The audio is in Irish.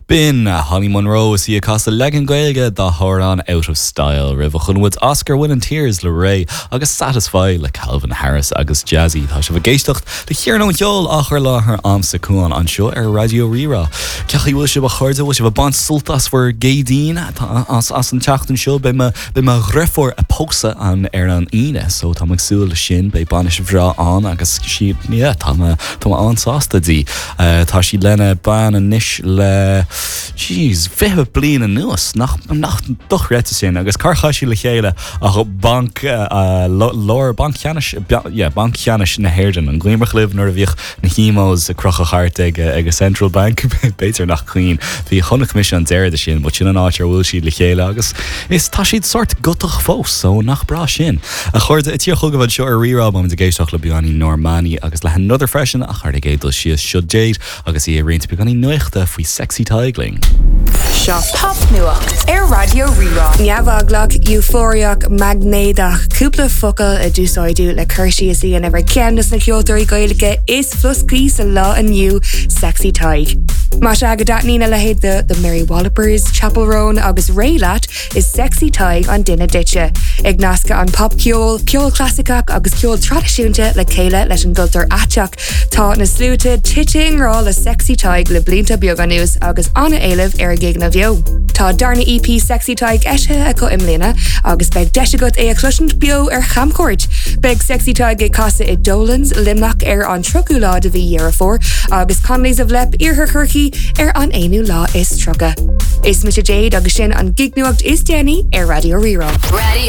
Bin Holly Monroe sí a casa legan gailge dá thorán Out of Style rih chunwood Oscar winning tears le Ray agus Satisfy le Calvin Harris agus Jazzy tá se bh géistecht le chéarnó geol achar láthair amsa cuan an seo ar Radio Rira. Ceachí bhfuil se bh chuirde bhfuil se bh ban sultas for gédín as an teachtain seo be ma rifor a pósa an ar an ine so tá mag súil sin be ban se bhrá an agus si tá ansásta dí tá si lenne ban an niis le jeez, feh blin an nuas nach doch rete sin agus carchaisi le chéile a bank lower bank Janis na Herden an glimmer liv nor bhíoch na hímos a crocha hart ag Central Bank beter nach Queen hí chonach mis an deir sin but sin an áir bhfuil siad le chéile agus is tá siad sort gotach fós so nach bra sin a chuirde a tí chugad seo ar rirab am de géisteach le beáí Normani agus le another freisin a chuir gédal si siúd agus í réint beganí nuachta faoi sexy Tigling. Shop Pop nuacht ar Radio Rira. Neamhaglach eufóriach magnéadach cúpla focail a dúsáidú le chuirsí is í an ever ceannas na ceoltóirí gaeilge is fluscaí sa lá aniu sexy Tig. Má se agadatnína le héad the Mary Wallopers, Chapel Roan agus Raylat is sexy Tig an duine ditse. Ag nasca an pop ceol clasicach agus ceol tradiisiúnte le céile leis an gultar ateach. Tá na slúte titing rá le sexy Tig le blinta bioganús agus anna éileh ar gig na bheo. Tá darna EP Sexy Tig eise a co imléna agus beg deisigut é a cluisiint bio ar chamcoirt. Beg Sexy Tig é casa I Dolans limnach ar an troú lá de bhí dhearafór agus conlays of lep ar churchaí ar an éanú lá is troga. Is mit a Jade agus sin an gig nuacht is Jenny ar Radio Rira.